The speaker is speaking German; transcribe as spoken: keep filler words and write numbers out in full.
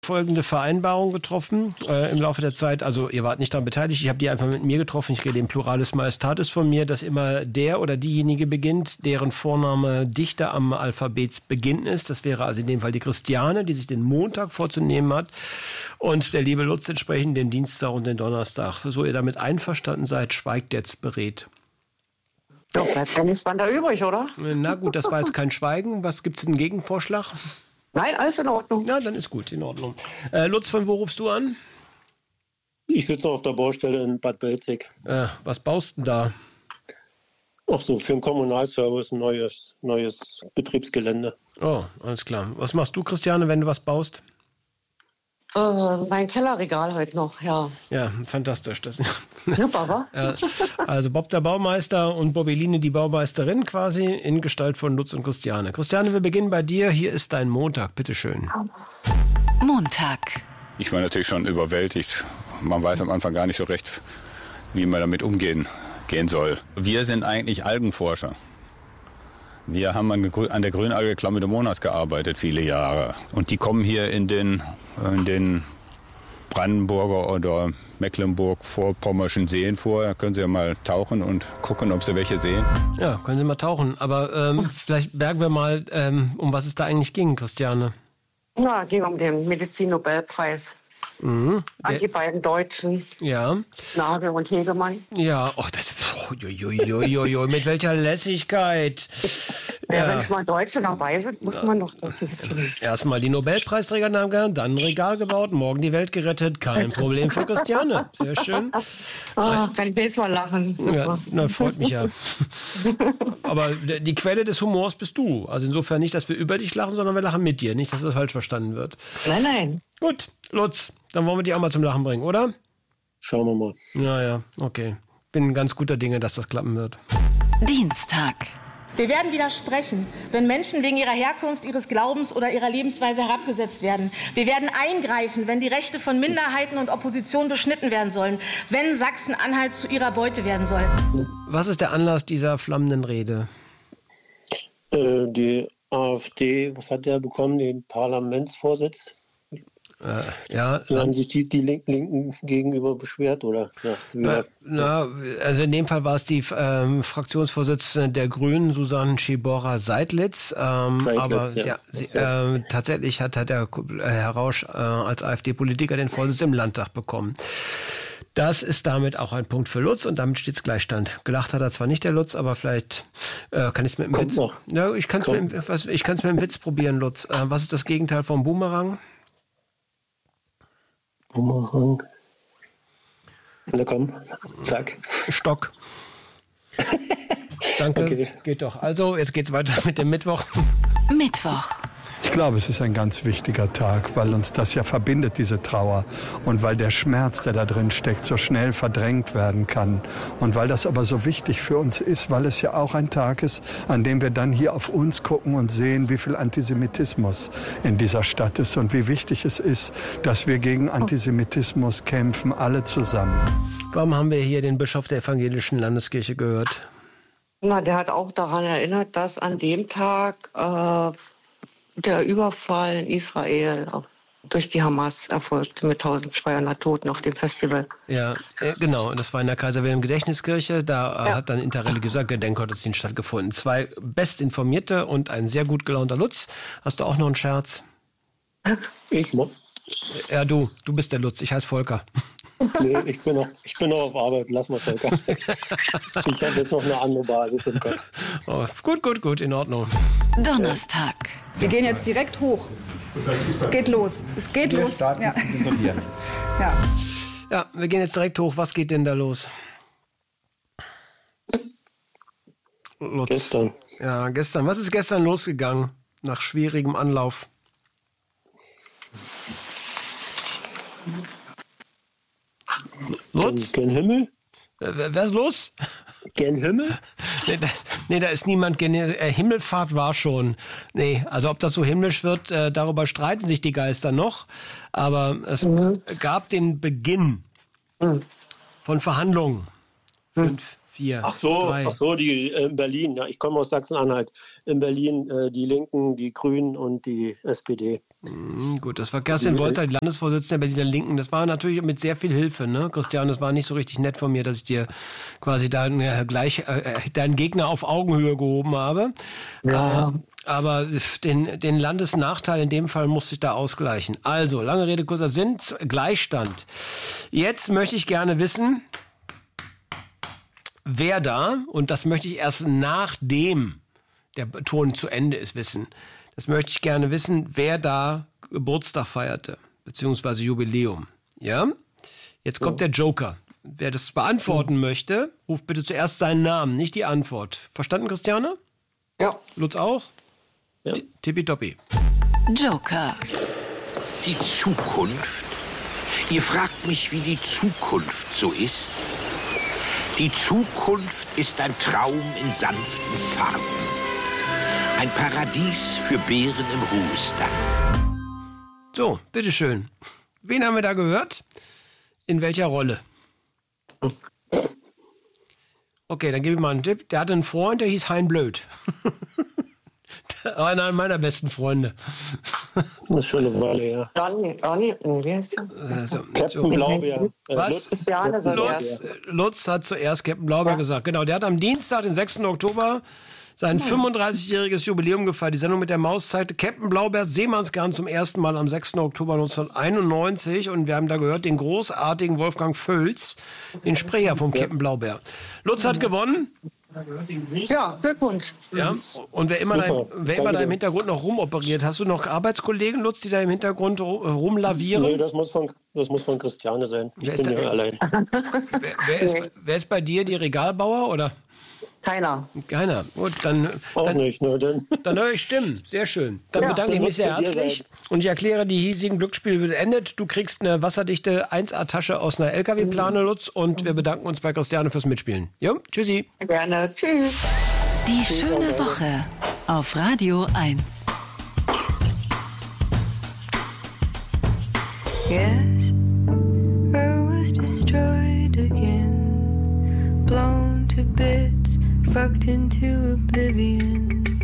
folgende Vereinbarung getroffen äh, im Laufe der Zeit. Also ihr wart nicht daran beteiligt, ich habe die einfach mit mir getroffen. Ich rede im Pluralis Majestatis von mir, dass immer der oder diejenige beginnt, deren Vorname dichter am Alphabetsbeginn ist. Das wäre also in dem Fall die Christiane, die sich den Montag vorzunehmen hat. Und der liebe Lutz entsprechend den Dienstag und den Donnerstag. So ihr damit einverstanden seid, schweigt jetzt beredt. Doch, bleibt ja nichts da übrig, oder? Na gut, das war jetzt kein Schweigen. Was gibt's denn Gegenvorschlag? Nein, alles in Ordnung. Ja, dann ist gut, in Ordnung. Äh, Lutz, von wo rufst du an? Ich sitze auf der Baustelle in Bad Belzig. Äh, was baust du da? Auch so für den Kommunalservice ein neues, neues Betriebsgelände. Oh, alles klar. Was machst du, Christiane, wenn du was baust? Äh, mein Kellerregal heute noch, ja. Ja, fantastisch. Das, Super, wa? ja, also Bob der Baumeister und Bobbeline die Baumeisterin quasi in Gestalt von Lutz und Christiane. Christiane, wir beginnen bei dir. Hier ist dein Montag. Bitteschön. Montag. Ich war natürlich schon überwältigt. Man weiß am Anfang gar nicht so recht, wie man damit umgehen gehen soll. Wir sind eigentlich Algenforscher. Wir haben an der Grünalge Chlamydomonas gearbeitet, viele Jahre. Und die kommen hier in den, in den Brandenburger oder Mecklenburg-Vorpommerschen Seen vor. Da können Sie ja mal tauchen und gucken, ob Sie welche sehen. Ja, können Sie mal tauchen. Aber ähm, vielleicht bergen wir mal, ähm, um was es da eigentlich ging, Christiane. Ja, ging um den Medizin-Nobelpreis. Mhm. An die beiden Deutschen. Ja. Nagel und Hegemann. Ja, oh, das, oh, jo, jo, jo, jo, jo, mit welcher Lässigkeit. Ja, Ja. wenn schon mal Deutsche dabei sind, muss man doch das wissen. Erstmal die Nobelpreisträger dann ein Regal gebaut, morgen die Welt gerettet, kein Problem für Christiane. Sehr schön. Ah, kann ich jetzt mal lachen. Ja, na, freut mich ja. Aber die Quelle des Humors bist du. Also insofern nicht, dass wir über dich lachen, sondern wir lachen mit dir. Nicht, dass das falsch verstanden wird. Nein, nein. Gut, Lutz, dann wollen wir dich auch mal zum Lachen bringen, oder? Schauen wir mal. Ja, ja, okay. Bin ganz guter Dinge, dass das klappen wird. Dienstag. Wir werden widersprechen, wenn Menschen wegen ihrer Herkunft, ihres Glaubens oder ihrer Lebensweise herabgesetzt werden. Wir werden eingreifen, wenn die Rechte von Minderheiten und Opposition beschnitten werden sollen, wenn Sachsen-Anhalt zu ihrer Beute werden soll. Was ist der Anlass dieser flammenden Rede? Äh, die AfD, was hat der bekommen? Den Parlamentsvorsitz? Äh, ja, Da haben sich die, die Linken gegenüber beschwert, oder? Ja, na, na, also in dem Fall war es die ähm, Fraktionsvorsitzende der Grünen, Susanne Schibora-Seidlitz. Ähm, Seidlitz, aber ja. sie, sie, äh, tatsächlich hat, hat der Herr Rausch äh, als AfD-Politiker den Vorsitz im Landtag bekommen. Das ist damit auch ein Punkt für Lutz und damit steht es Gleichstand. Gelacht hat er zwar nicht, der Lutz, aber vielleicht äh, kann ich es mit dem Kommt Witz... noch. Ja, ich kann es mit, dem- was- ich kann's mit dem Witz probieren, Lutz. Äh, was ist das Gegenteil vom Boomerang? Bumerang. Na komm, zack. Stock. Danke, Okay. geht doch. Also, jetzt geht's weiter mit dem Mittwoch. Mittwoch. Ich glaube, es ist ein ganz wichtiger Tag, weil uns das ja verbindet, diese Trauer. Und weil der Schmerz, der da drin steckt, so schnell verdrängt werden kann. Und weil das aber so wichtig für uns ist, weil es ja auch ein Tag ist, an dem wir dann hier auf uns gucken und sehen, wie viel Antisemitismus in dieser Stadt ist und wie wichtig es ist, dass wir gegen Antisemitismus kämpfen, alle zusammen. Warum haben wir hier den Bischof der evangelischen Landeskirche gehört? Na, der hat auch daran erinnert, dass an dem Tag äh, der Überfall in Israel auf, durch die Hamas erfolgte mit eintausendzweihundert Toten auf dem Festival. Ja, äh, genau. Das war in der Kaiser-Wilhelm-Gedächtniskirche. Da äh, Ja. hat dann interreligiöser Gedenkgottesdienst stattgefunden. Zwei bestinformierte und ein sehr gut gelaunter Lutz. Hast du auch noch einen Scherz? Ich, mo- Ja, du. Du bist der Lutz. Ich heiße Volker. nee, ich bin noch, ich bin noch auf Arbeit. Lass mal, Volker. Ich habe jetzt noch eine andere Basis im Kopf. Oh, gut, gut, gut. In Ordnung. Donnerstag. Wir gehen jetzt direkt hoch. Geht los. Es geht los. Ja. Ja. Ja, wir gehen jetzt direkt hoch. Was geht denn da los? Lutz. Gestern. Ja, gestern. Was ist gestern losgegangen? Nach schwierigem Anlauf. Lutz? Gen Himmel? Äh, wer wer ist los? Gen Himmel? Nee, das, nee, da ist niemand. Gen äh, Himmelfahrt war schon. Nee, also ob das so himmlisch wird, äh, darüber streiten sich die Geister noch. Aber es mhm. gab den Beginn mhm. von Verhandlungen für, mhm. vier, Ach so, drei. ach so, die äh, in Berlin. Ja, ich komme aus Sachsen-Anhalt. In Berlin äh, die Linken, die Grünen und die S P D. Mhm, gut, das war Kerstin Wolter, die Landesvorsitzende der Berliner Linken. Das war natürlich mit sehr viel Hilfe, ne, Christian? Das war nicht so richtig nett von mir, dass ich dir quasi deinen, äh, gleich, äh, deinen Gegner auf Augenhöhe gehoben habe. Ja. Äh, aber den, den Landesnachteil in dem Fall musste ich da ausgleichen. Also, lange Rede, kurzer Sinn, Gleichstand. Jetzt möchte ich gerne wissen, wer da, und das möchte ich erst nachdem der Ton zu Ende ist, wissen. Das möchte ich gerne wissen, wer da Geburtstag feierte, beziehungsweise Jubiläum. Ja? Jetzt kommt der Joker. Wer das beantworten möchte, ruft bitte zuerst seinen Namen, nicht die Antwort. Verstanden, Christiane? Ja. Lutz auch? Ja. Tippitoppi. Joker. Die Zukunft? Ihr fragt mich, wie die Zukunft so ist? Die Zukunft ist ein Traum in sanften Farben. Ein Paradies für Bären im Ruhestand. So, bitteschön. Wen haben wir da gehört? In welcher Rolle? Okay, dann gebe ich mal einen Tipp. Der hatte einen Freund, der hieß Hein Blöd. Einer meiner besten Freunde. Das ist schon eine Weile, ja. Ronny, Ronny, wie heißt der? Also, Captain so. Blaubeer. Äh, Was? Christiane sagt Lutz, Lutz hat zuerst Captain Blaubeer ja. gesagt. Genau, der hat am Dienstag, den sechsten Oktober, sein fünfunddreißigjähriges Jubiläum gefeiert. Die Sendung mit der Maus zeigte Captain Blaubeer Seemannsgarn zum ersten Mal am sechsten Oktober neunzehnhunderteinundneunzig. Und wir haben da gehört den großartigen Wolfgang Völz, den Sprecher vom Captain Blaubeer. Lutz hat gewonnen. Ja, Glückwunsch. Ja, und wer immer, da im, wer immer da im Hintergrund noch rumoperiert, hast du noch Arbeitskollegen, Lutz, die da im Hintergrund rumlavieren? Nee, das muss von, das muss von Christiane sein. Ich wer bin ist ja allein. Wer, wer, ist, wer ist bei dir die Regalbauer, oder? Keiner. Keiner. Gut, dann, Auch dann, nicht, nur dann. dann höre ich Stimmen. Sehr schön. Dann Ja, bedanke ich dann mich sehr muss bei dir herzlich und ich erkläre die hiesigen Glücksspiele beendet. Du kriegst eine wasserdichte eins A-Tasche aus einer L K W-Plane, Lutz, und wir bedanken uns bei Christiane fürs Mitspielen. Jo, tschüssi. Gerne. Tschüss. Die schöne Woche auf Radio eins. Yes, I was destroyed again, blown to bits, fucked into oblivion.